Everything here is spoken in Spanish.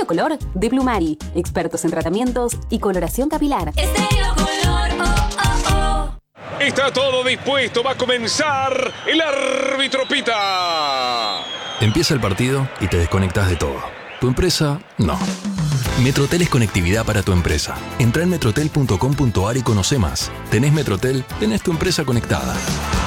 Color de Plumari. Expertos en tratamientos y coloración capilar. Estéreo Color, oh, oh, oh. Está todo dispuesto, va a comenzar. El árbitro pita. Empieza el partido y te desconectas de todo. Tu empresa, no. Metrotel es conectividad para tu empresa. Entra en metrotel.com.ar y conoce más. ¿Tenés Metrotel? Tenés tu empresa conectada.